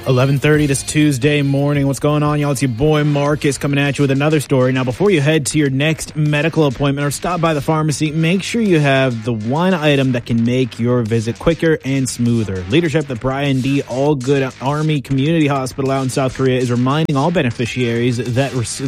11:30 this Tuesday morning. What's going on, y'all? It's your boy Marcus coming at you with another story. Now, before you head to your next medical appointment or stop by the pharmacy, make sure you have the one item that can make your visit quicker and smoother. Leadership at Brian D. Allgood Army Community Hospital out in South Korea is reminding all beneficiaries that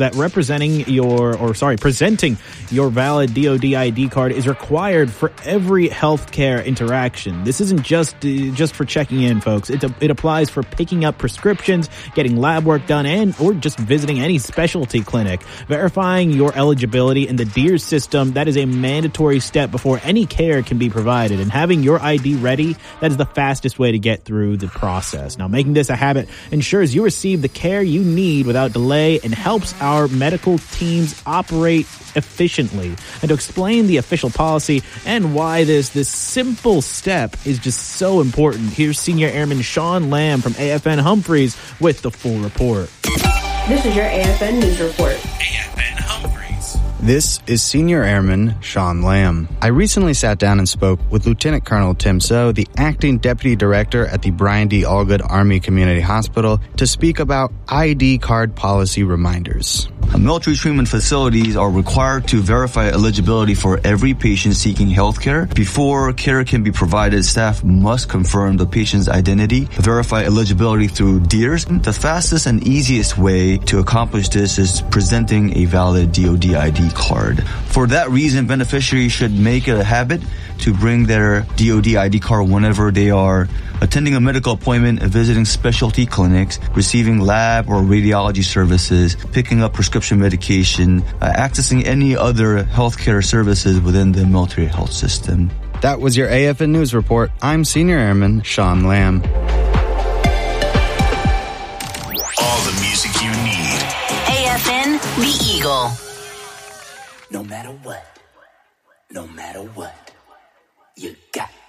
presenting your valid DoD ID card is required for every healthcare interaction. This isn't just for checking in, folks. It applies for picking up prescriptions, getting lab work done, or just visiting any specialty clinic. Verifying your eligibility in the DEER system, that is a mandatory step before any care can be provided. And having your ID ready, that is the fastest way to get through the process. Now, making this a habit ensures you receive the care you need without delay and helps our medical teams operate efficiently. And to explain the official policy and why this simple step is just so important, here's Senior Airman Sean Lamb from AFN Humphreys with the full report. This is your AFN News Report. AFN Humphreys. This is Senior Airman Sean Lamb. I recently sat down and spoke with Lieutenant Colonel Tim So, the Acting Deputy Director at the Brian D. Allgood Army Community Hospital, to speak about ID card policy reminders. Military treatment facilities are required to verify eligibility for every patient seeking health care. Before care can be provided, staff must confirm the patient's identity, verify eligibility through DEERS. The fastest and easiest way to accomplish this is presenting a valid DoD ID card. For that reason, beneficiaries should make it a habit to bring their DoD ID card whenever they are attending a medical appointment, visiting specialty clinics, receiving lab or radiology services, picking up prescription medication, accessing any other healthcare services within the military health system. That was your AFN News Report. I'm Senior Airman Sean Lamb. All the music you need. AFN The Eagle. No matter what, you got